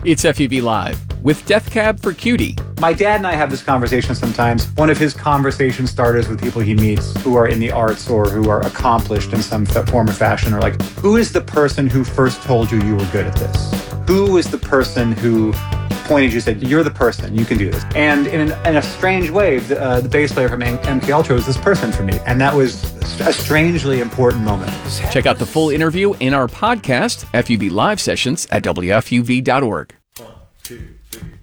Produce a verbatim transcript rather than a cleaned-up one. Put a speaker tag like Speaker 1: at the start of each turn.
Speaker 1: It's F U V Live with Death Cab for Cutie.
Speaker 2: My dad and I have this conversation sometimes. One of his conversation starters with people he meets who are in the arts or who are accomplished in some form or fashion are like, who is the person who first told you you were good at this? Who was the person who pointed you and said, you're the person, you can do this? And in, an, in a strange way, the, uh, the bass player from M K Ultra was this person for me. And that was a strangely important moment.
Speaker 1: Check out the full interview in our podcast, F U V Live Sessions, at W F U V dot org.
Speaker 3: One, two, three.